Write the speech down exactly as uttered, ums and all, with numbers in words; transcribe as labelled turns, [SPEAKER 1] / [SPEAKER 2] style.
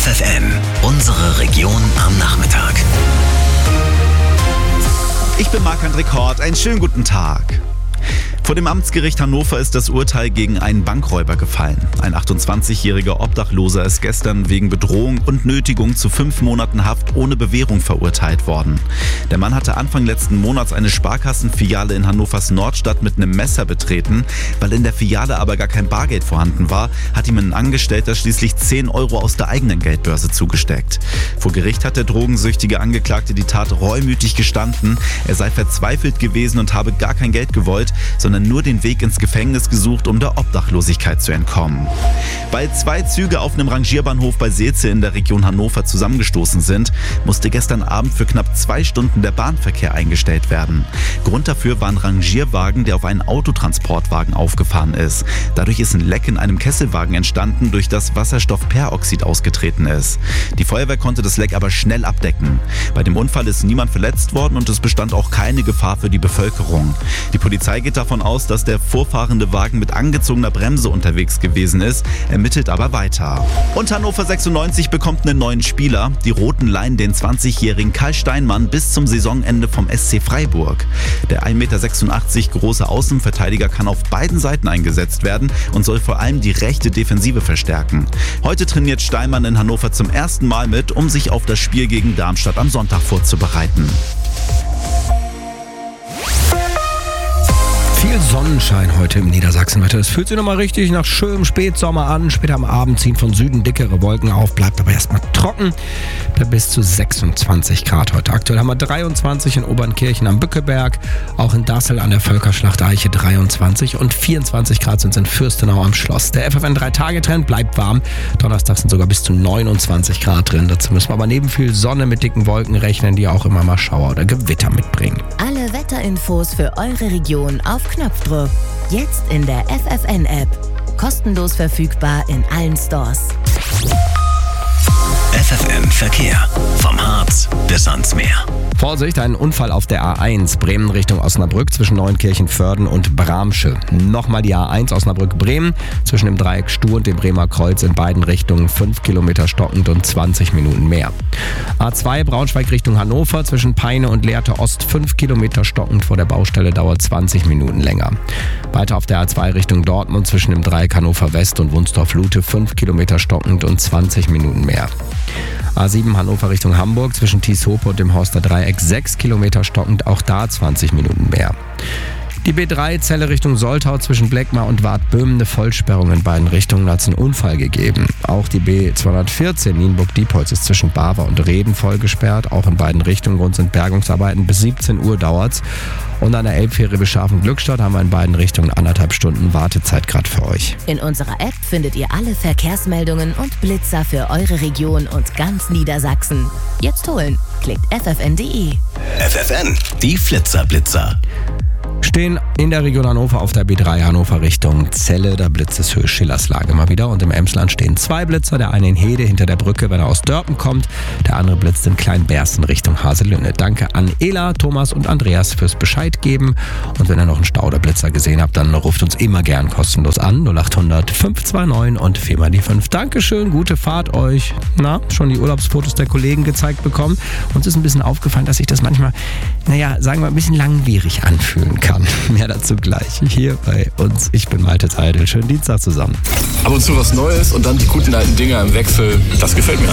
[SPEAKER 1] F F N, unsere Region am Nachmittag.
[SPEAKER 2] Ich bin Marc-André Kort, einen schönen guten Tag. Vor dem Amtsgericht Hannover ist das Urteil gegen einen Bankräuber gefallen. Ein achtundzwanzigjähriger Obdachloser ist gestern wegen Bedrohung und Nötigung zu fünf Monaten Haft ohne Bewährung verurteilt worden. Der Mann hatte Anfang letzten Monats eine Sparkassenfiliale in Hannovers Nordstadt mit einem Messer betreten. Weil in der Filiale aber gar kein Bargeld vorhanden war, hat ihm ein Angestellter schließlich zehn Euro aus der eigenen Geldbörse zugesteckt. Vor Gericht hat der drogensüchtige Angeklagte die Tat reumütig gestanden. Er sei verzweifelt gewesen und habe gar kein Geld gewollt, sondern nur den Weg ins Gefängnis gesucht, um der Obdachlosigkeit zu entkommen. Weil zwei Züge auf einem Rangierbahnhof bei Seelze in der Region Hannover zusammengestoßen sind, musste gestern Abend für knapp zwei Stunden der Bahnverkehr eingestellt werden. Grund dafür war ein Rangierwagen, der auf einen Autotransportwagen aufgefahren ist. Dadurch ist ein Leck in einem Kesselwagen entstanden, durch das Wasserstoffperoxid ausgetreten ist. Die Feuerwehr konnte das Leck aber schnell abdecken. Bei dem Unfall ist niemand verletzt worden und es bestand auch keine Gefahr für die Bevölkerung. Die Polizei geht davon aus, dass der vorfahrende Wagen mit angezogener Bremse unterwegs gewesen ist, ermittelt aber weiter. Und Hannover sechsundneunzig bekommt einen neuen Spieler. Die Roten leihen den zwanzigjährigen Karl Steinmann bis zum Saisonende vom S C Freiburg. Der ein Meter sechsundachtzig große Außenverteidiger kann auf beiden Seiten eingesetzt werden und soll vor allem die rechte Defensive verstärken. Heute trainiert Steinmann in Hannover zum ersten Mal mit, um sich auf das Spiel gegen Darmstadt am Sonntag vorzubereiten.
[SPEAKER 3] Viel Sonnenschein heute im Niedersachsenwetter. Es fühlt sich nochmal richtig nach schönem Spätsommer an. Später am Abend ziehen von Süden dickere Wolken auf, bleibt aber erstmal trocken bei bis zu sechsundzwanzig Grad heute. Aktuell haben wir dreiundzwanzig in Obernkirchen am Bückeberg, auch in Dassel an der Völkerschlachteiche dreiundzwanzig und vierundzwanzig Grad sind es in Fürstenau am Schloss. Der F F N drei Tage Trend bleibt warm. Donnerstag sind sogar bis zu neunundzwanzig Grad drin. Dazu müssen wir aber neben viel Sonne mit dicken Wolken rechnen, die auch immer mal Schauer oder Gewitter mitbringen.
[SPEAKER 4] Alle Wetterinfos für eure Region auf Knopfdruck. Jetzt in der F F N-App. Kostenlos verfügbar in allen Stores.
[SPEAKER 1] F F N Verkehr. Vom Harz bis ans Meer.
[SPEAKER 3] Vorsicht, ein Unfall auf der A eins, Bremen Richtung Osnabrück zwischen Neunkirchen-Vörden und Bramsche. Nochmal die A eins Osnabrück-Bremen zwischen dem Dreieck Stuh und dem Bremer Kreuz in beiden Richtungen fünf Kilometer stockend und zwanzig Minuten mehr. A zwei Braunschweig Richtung Hannover zwischen Peine und Lehrte Ost fünf Kilometer stockend vor der Baustelle, dauert zwanzig Minuten länger. Weiter auf der A zwei Richtung Dortmund zwischen dem Dreieck Hannover West und Wunsdorf-Lute fünf Kilometer stockend und zwanzig Minuten mehr. A sieben Hannover Richtung Hamburg zwischen Thieshope und dem Horster Dreieck sechs Kilometer stockend, auch da zwanzig Minuten mehr. Die B drei Celle Richtung Soltau zwischen Bleckmar und Wartböhmen eine Vollsperrung in beiden Richtungen, hat es einen Unfall gegeben. Auch die B zweihundertvierzehn Nienburg-Diepholz ist zwischen Barwer und Reden voll gesperrt, auch in beiden Richtungen. Grund sind Bergungsarbeiten, bis siebzehn Uhr dauert's. Und an der Elbfähre Beschafen-Glückstadt haben wir in beiden Richtungen anderthalb Stunden Wartezeit gerade für euch.
[SPEAKER 4] In unserer App findet ihr alle Verkehrsmeldungen und Blitzer für eure Region und ganz Niedersachsen. Jetzt holen. Klickt f f n punkt d e.
[SPEAKER 1] F F N, die Flitzer-Blitzer.
[SPEAKER 3] Stehen in der Region Hannover auf der B drei Hannover Richtung Celle, da blitzt es Höhe Schillerslage mal wieder. Und im Emsland stehen zwei Blitzer, der eine in Hede hinter der Brücke, wenn er aus Dörpen kommt, der andere blitzt in Kleinbersten Richtung Haselünne. Danke an Ela, Thomas und Andreas fürs Bescheid geben. Und wenn ihr noch einen Stauderblitzer gesehen habt, dann ruft uns immer gern kostenlos an, null acht hundert fünf zwei neun und vier mal die fünf. Dankeschön, gute Fahrt euch. Na, schon die Urlaubsfotos der Kollegen gezeigt bekommen. Uns ist ein bisschen aufgefallen, dass sich das manchmal, naja, sagen wir ein bisschen langwierig anfühlen kann. Mehr dazu gleich hier bei uns. Ich bin Malte Zeidel. Schönen Dienstag zusammen.
[SPEAKER 5] Ab und zu was Neues und dann die guten alten Dinger im Wechsel. Das gefällt mir.